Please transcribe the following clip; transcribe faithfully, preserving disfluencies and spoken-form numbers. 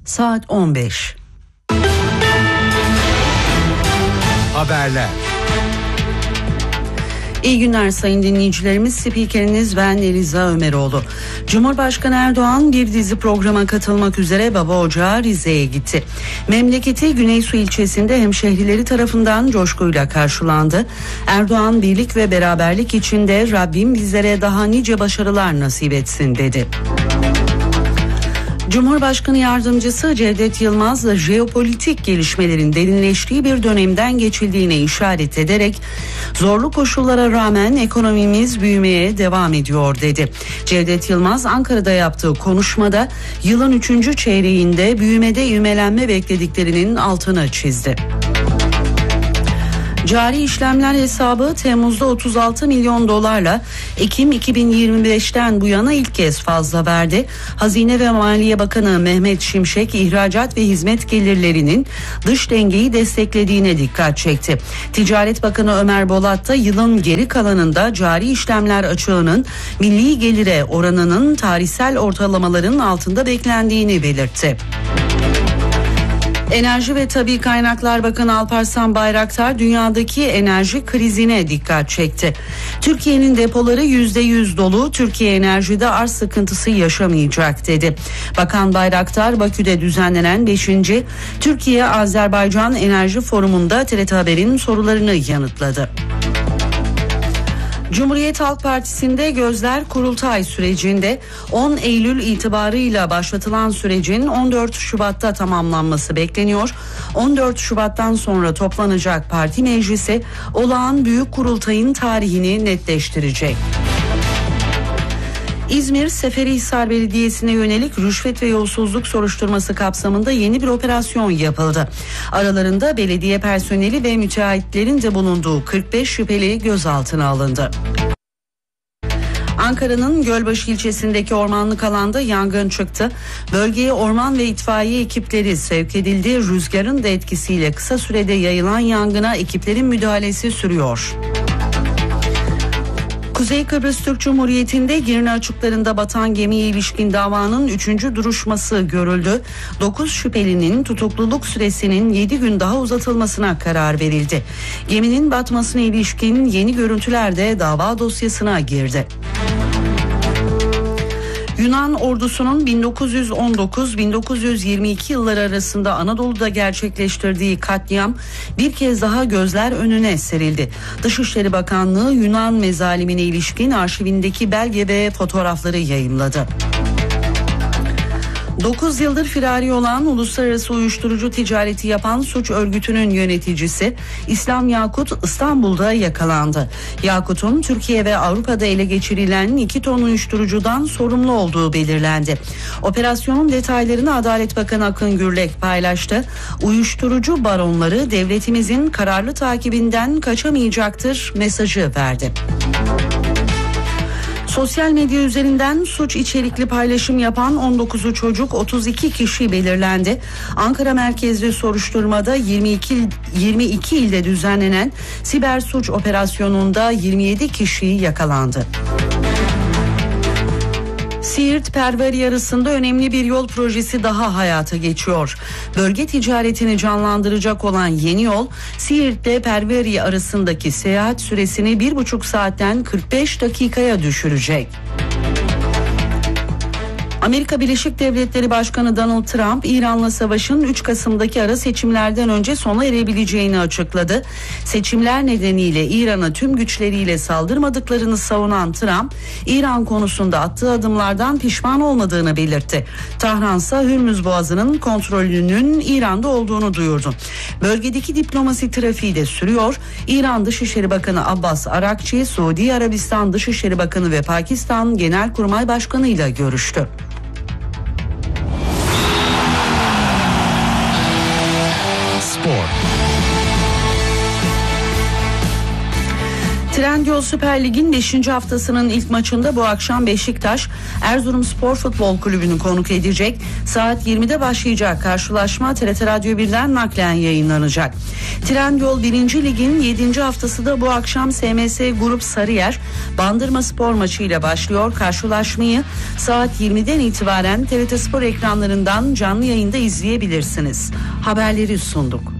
Saat on beş. Haberler. İyi günler sayın dinleyicilerimiz. Spikeriniz ben Eliza Ömeroğlu. Cumhurbaşkanı Erdoğan bir dizi programa katılmak üzere Baba Ocağı Rize'ye gitti. Memleketi Güneysu ilçesinde hemşehrileri tarafından coşkuyla karşılandı. Erdoğan birlik ve beraberlik içinde Rabbim bizlere daha nice başarılar nasip etsin dedi. Cumhurbaşkanı Yardımcısı Cevdet Yılmaz, jeopolitik gelişmelerin derinleştiği bir dönemden geçildiğine işaret ederek zorlu koşullara rağmen ekonomimiz büyümeye devam ediyor dedi. Cevdet Yılmaz Ankara'da yaptığı konuşmada yılın üçüncü çeyreğinde büyümede ivmelenme beklediklerinin altını çizdi. Cari işlemler hesabı Temmuz'da otuz altı milyon dolarla Ekim iki bin yirmi beşten bu yana ilk kez fazla verdi. Hazine ve Maliye Bakanı Mehmet Şimşek ihracat ve hizmet gelirlerinin dış dengeyi desteklediğine dikkat çekti. Ticaret Bakanı Ömer Bolat da yılın geri kalanında cari işlemler açığının milli gelire oranının tarihsel ortalamaların altında beklendiğini belirtti. Enerji ve Tabii Kaynaklar Bakanı Alparslan Bayraktar dünyadaki enerji krizine dikkat çekti. Türkiye'nin depoları yüzde yüz dolu, Türkiye enerjide arz sıkıntısı yaşamayacak dedi. Bakan Bayraktar Bakü'de düzenlenen beşinci Türkiye-Azerbaycan Enerji Forumu'nda T R T Haber'in sorularını yanıtladı. Cumhuriyet Halk Partisi'nde gözler kurultay sürecinde. on Eylül itibarıyla başlatılan sürecin on dört Şubat'ta tamamlanması bekleniyor. on dört Şubat'tan sonra toplanacak parti meclisi olağan büyük kurultayın tarihini netleştirecek. İzmir Seferihisar Belediyesi'ne yönelik rüşvet ve yolsuzluk soruşturması kapsamında yeni bir operasyon yapıldı. Aralarında belediye personeli ve müteahhitlerin de bulunduğu kırk beş şüpheli gözaltına alındı. Ankara'nın Gölbaşı ilçesindeki ormanlık alanda yangın çıktı. Bölgeye orman ve itfaiye ekipleri sevk edildi. Rüzgarın da etkisiyle kısa sürede yayılan yangına ekiplerin müdahalesi sürüyor. Kuzey Kıbrıs Türk Cumhuriyeti'nde Girne açıklarında batan gemiye ilişkin davanın üçüncü duruşması görüldü. dokuz şüphelinin tutukluluk süresinin yedi gün daha uzatılmasına karar verildi. Geminin batmasına ilişkin yeni görüntüler de dava dosyasına girdi. Yunan ordusunun bin dokuz yüz on dokuz bin dokuz yüz yirmi iki yılları arasında Anadolu'da gerçekleştirdiği katliam bir kez daha gözler önüne serildi. Dışişleri Bakanlığı Yunan mezalimine ilişkin arşivindeki belge ve fotoğrafları yayımladı. dokuz yıldır firari olan uluslararası uyuşturucu ticareti yapan suç örgütünün yöneticisi İslam Yakut İstanbul'da yakalandı. Yakut'un Türkiye ve Avrupa'da ele geçirilen iki ton uyuşturucudan sorumlu olduğu belirlendi. Operasyonun detaylarını Adalet Bakanı Akın Gürlek paylaştı. Uyuşturucu baronları devletimizin kararlı takibinden kaçamayacaktır mesajı verdi. Sosyal medya üzerinden suç içerikli paylaşım yapan on dokuzu çocuk otuz iki kişi belirlendi. Ankara merkezli soruşturmada yirmi iki, yirmi iki ilde düzenlenen siber suç operasyonunda yirmi yedi kişi yakalandı. Siirt Perveri arasında önemli bir yol projesi daha hayata geçiyor. Bölge ticaretini canlandıracak olan yeni yol, Siirt ile Perveri arasındaki seyahat süresini bir buçuk saatten kırk beş dakikaya düşürecek. Amerika Birleşik Devletleri Başkanı Donald Trump, İran'la savaşın üç Kasım'daki ara seçimlerden önce sona erebileceğini açıkladı. Seçimler nedeniyle İran'a tüm güçleriyle saldırmadıklarını savunan Trump, İran konusunda attığı adımlardan pişman olmadığını belirtti. Tahran ise Hürmüz Boğazı'nın kontrolünün İran'da olduğunu duyurdu. Bölgedeki diplomasi trafiği de sürüyor. İran Dışişleri Bakanı Abbas Arakçi, Suudi Arabistan Dışişleri Bakanı ve Pakistan Genelkurmay Başkanı ile görüştü. Spor. Trendyol Trendyol Süper Lig'in beşinci haftasının ilk maçında bu akşam Beşiktaş Erzurumspor Futbol Kulübü'nü konuk edecek. Saat yirmide başlayacak karşılaşma T R T Radyo birden naklen yayınlanacak. Trendyol birinci Lig'in yedinci haftası da bu akşam S M S Grup Sarıyer Bandırmaspor maçıyla başlıyor. Karşılaşmayı saat yirmiden itibaren T R T Spor ekranlarından canlı yayında izleyebilirsiniz. Haberleri sunduk.